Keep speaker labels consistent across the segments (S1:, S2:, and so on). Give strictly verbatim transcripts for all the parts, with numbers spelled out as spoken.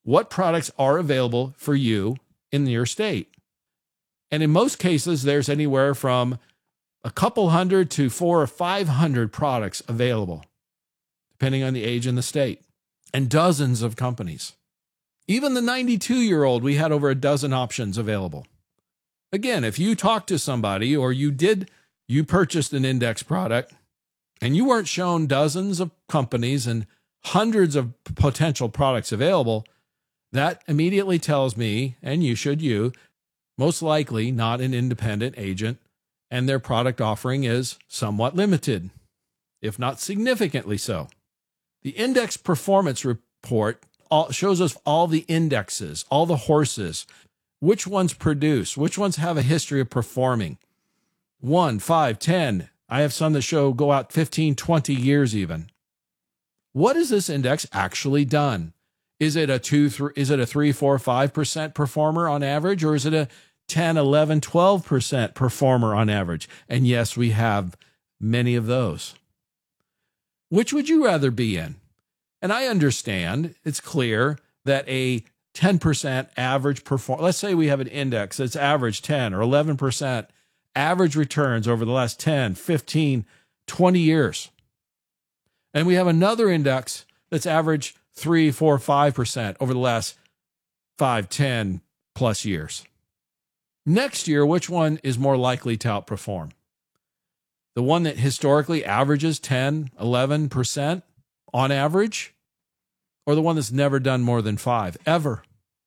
S1: what products are available for you in your state. And in most cases, there's anywhere from a couple hundred to four or five hundred products available, depending on the age and the state, and dozens of companies. Even the ninety-two-year-old, we had over a dozen options available. Again, if you talked to somebody or you did, you purchased an index product and you weren't shown dozens of companies and hundreds of potential products available, that immediately tells me, and you should you, most likely not an independent agent, and their product offering is somewhat limited, if not significantly so. The Index Performance Report all, shows us all the indexes, all the horses, which ones produce, which ones have a history of performing. One, five, ten. I have some that show go out fifteen, twenty years even. What has this index actually done? Is it a two, three, is it a three, four, five percent performer on average, or is it a ten, eleven, twelve percent performer on average? And yes, we have many of those. Which would you rather be in? And I understand, it's clear that a ten percent average perform. Let's say we have an index that's average ten or eleven percent average returns over the last ten, fifteen, twenty years. And we have another index that's average three, four, five percent over the last five, ten plus years. Next year, which one is more likely to outperform? The one that historically averages ten, eleven percent on average, or the one that's never done more than five, ever?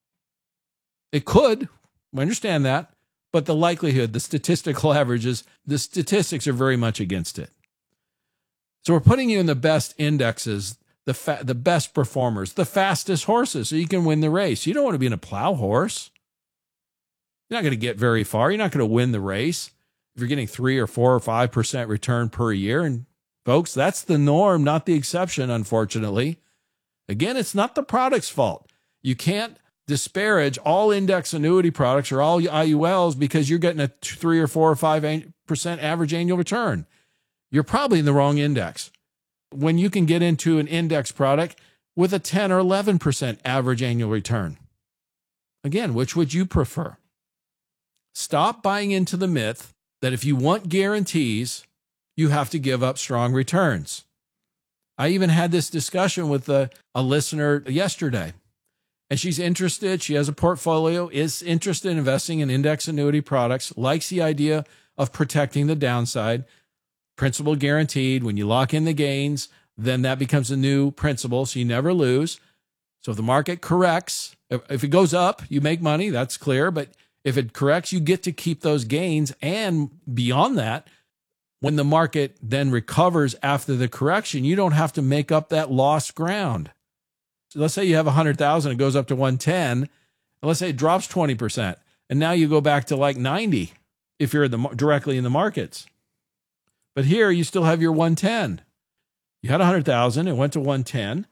S1: It could, I understand that, but the likelihood, the statistical averages, the statistics are very much against it. So we're putting you in the best indexes, the fa- the best performers, the fastest horses, so you can win the race. You don't want to be in a plow horse. You're not going to get very far. You're not going to win the race if you're getting three or four or five percent return per year. And folks, that's the norm, not the exception, unfortunately. Again, it's not the product's fault. You can't disparage all index annuity products or all I U Ls because you're getting a three or four or five percent average annual return. You're probably in the wrong index. When you can get into an index product with a ten or eleven percent average annual return. Again, which would you prefer? Stop buying into the myth that if you want guarantees, you have to give up strong returns. I even had this discussion with a, a listener yesterday, and she's interested. She has a portfolio, is interested in investing in index annuity products, likes the idea of protecting the downside, principal guaranteed. When you lock in the gains, then that becomes a new principal, so you never lose. So if the market corrects, if, if it goes up, you make money, that's clear, but if it corrects, you get to keep those gains. And beyond that, when the market then recovers after the correction, you don't have to make up that lost ground. So let's say you have one hundred thousand, it goes up to one ten, and let's say it drops twenty percent, and now you go back to like ninety if you're in the, directly in the markets. But here you still have your one ten. You had one hundred thousand, it went to one ten,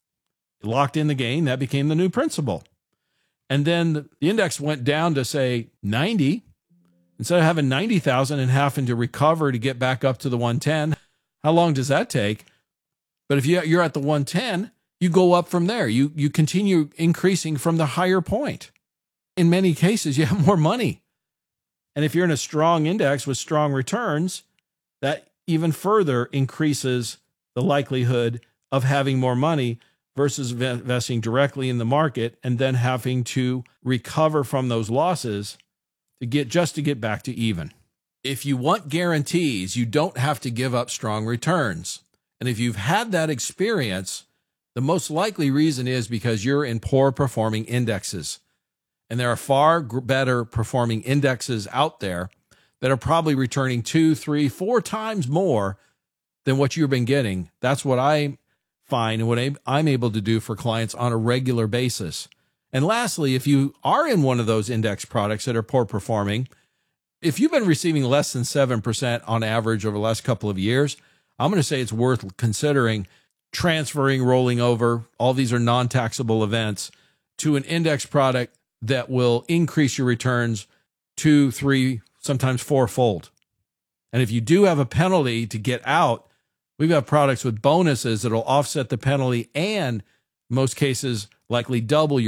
S1: locked in the gain, that became the new principal. And then the index went down to, say, ninety. Instead of having ninety thousand and having to recover to get back up to the one ten, how long does that take? But if you're at the one ten, you go up from there. You, you continue increasing from the higher point. In many cases, you have more money. And if you're in a strong index with strong returns, that even further increases the likelihood of having more money versus investing directly in the market and then having to recover from those losses to get just to get back to even. If you want guarantees, you don't have to give up strong returns. And if you've had that experience, the most likely reason is because you're in poor performing indexes. And there are far better performing indexes out there that are probably returning two, three, four times more than what you've been getting. That's what I find and what I'm able to do for clients on a regular basis. And lastly, if you are in one of those index products that are poor performing, if you've been receiving less than seven percent on average over the last couple of years, I'm going to say it's worth considering transferring, rolling over, all these are non-taxable events, to an index product that will increase your returns two, three, sometimes fourfold. And if you do have a penalty to get out, we've got products with bonuses that will offset the penalty and, in most cases, likely double your